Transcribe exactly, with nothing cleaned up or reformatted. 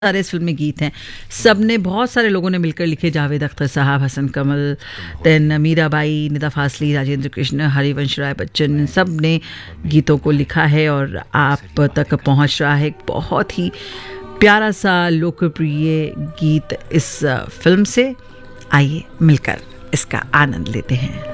सारे इस फिल्म में गीत हैं। सब ने बहुत सारे लोगों ने मिलकर लिखे, जावेद अख्तर साहब, हसन कमल, दैन मीराबाई, निदा फासली, राजेंद्र कृष्ण, हरिवंश राय बच्चन, सब ने गीतों को लिखा है और आप तक पहुंच रहा है एक बहुत ही प्यारा सा लोकप्रिय गीत इस फिल्म से। आइए मिलकर इसका आनंद लेते हैं।